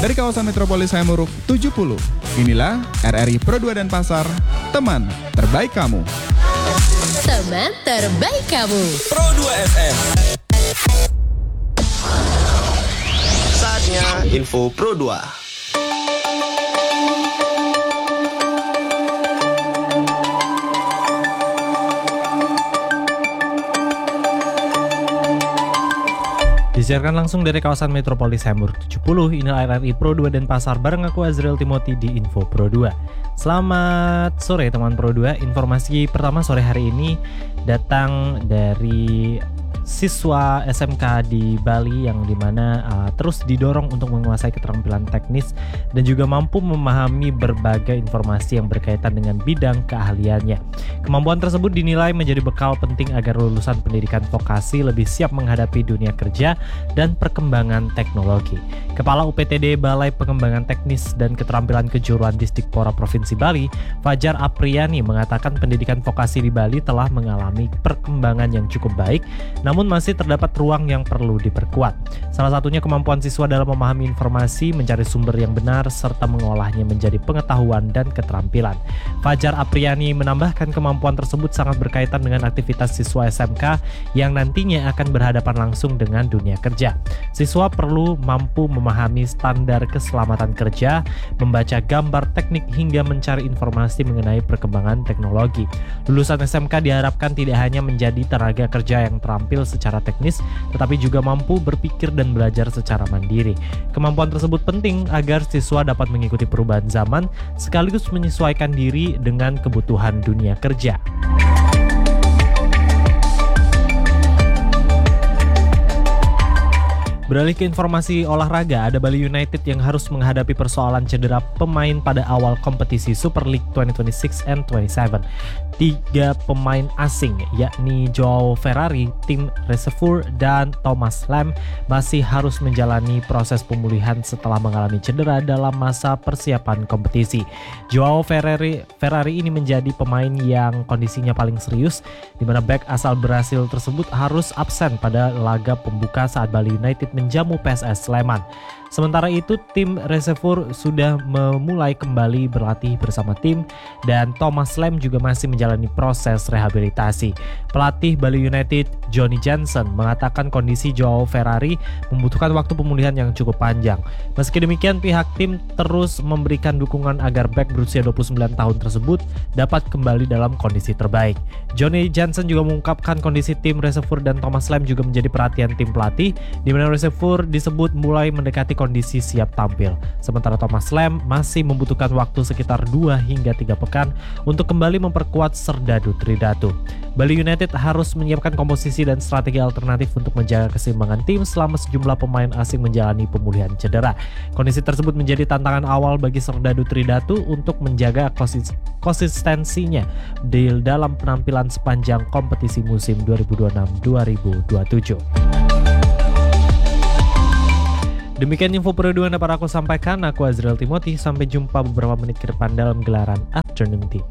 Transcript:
Dari kawasan Metropolis Hayamuruk 70, inilah RRI Pro 2 Denpasar, teman terbaik kamu. Teman terbaik kamu. Pro 2 FM. Saatnya info Pro 2. Disiarkan langsung dari kawasan Metropolis Hayamuruk 70, inilah RRI Pro 2 Denpasar bareng aku Azriel Timothy di Info Pro 2. Selamat sore teman Pro 2. Informasi pertama sore hari ini datang dari siswa SMK di Bali yang dimana terus didorong untuk menguasai keterampilan teknis dan juga mampu memahami berbagai informasi yang berkaitan dengan bidang keahliannya. Kemampuan tersebut dinilai menjadi bekal penting agar lulusan pendidikan vokasi lebih siap menghadapi dunia kerja dan perkembangan teknologi. Kepala UPTD Balai Pengembangan Teknis dan Keterampilan Kejuruan Distipora Provinsi Bali, Fajar Apriani mengatakan pendidikan vokasi di Bali telah mengalami perkembangan yang cukup baik, namun masih terdapat ruang yang perlu diperkuat. Salah satunya kemampuan siswa dalam memahami informasi, mencari sumber yang benar, serta mengolahnya menjadi pengetahuan dan keterampilan. Fajar Apriani menambahkan kemampuan tersebut sangat berkaitan dengan aktivitas siswa SMK yang nantinya akan berhadapan langsung dengan dunia kerja. Siswa perlu mampu memahami standar keselamatan kerja, membaca gambar teknik hingga mencari informasi mengenai perkembangan teknologi. Lulusan SMK diharapkan tidak hanya menjadi tenaga kerja yang terampil secara teknis, tetapi juga mampu berpikir dan belajar secara mandiri. Kemampuan tersebut penting agar siswa dapat mengikuti perubahan zaman sekaligus menyesuaikan diri dengan kebutuhan dunia kerja. Beralih ke informasi olahraga, ada Bali United yang harus menghadapi persoalan cedera pemain pada awal kompetisi Super League 2026 and 27. 3 pemain asing yakni Joao Ferrari, Tim Reservoir, dan Thomas Lamb masih harus menjalani proses pemulihan setelah mengalami cedera dalam masa persiapan kompetisi. Joao Ferrari ini menjadi pemain yang kondisinya paling serius, di mana bek asal Brasil tersebut harus absen pada laga pembuka saat Bali United menjamu PSS Sleman. Sementara itu, tim Reservoir sudah memulai kembali berlatih bersama tim dan Thomas Lamb juga masih menjalani proses rehabilitasi. Pelatih Bali United, Johnny Jansen, mengatakan kondisi Joao Ferrari membutuhkan waktu pemulihan yang cukup panjang. Meski demikian, pihak tim terus memberikan dukungan agar bek berusia 29 tahun tersebut dapat kembali dalam kondisi terbaik. Johnny Jansen juga mengungkapkan kondisi tim Reservoir dan Thomas Lamb juga menjadi perhatian tim pelatih, di mana Reservoir disebut mulai mendekati kondisi siap tampil. Sementara Thomas Lamb masih membutuhkan waktu sekitar 2 hingga 3 pekan untuk kembali memperkuat serdadu Tridatu. Bali United harus menyiapkan komposisi dan strategi alternatif untuk menjaga keseimbangan tim selama sejumlah pemain asing menjalani pemulihan cedera. Kondisi tersebut menjadi tantangan awal bagi serdadu Tridatu untuk menjaga konsistensinya di dalam penampilan sepanjang kompetisi musim 2026-2027. Demikian info Pro 2 yang dapat aku sampaikan. Aku Azriel Timothy. Sampai jumpa beberapa menit ke depan dalam gelaran Afternoon Tea.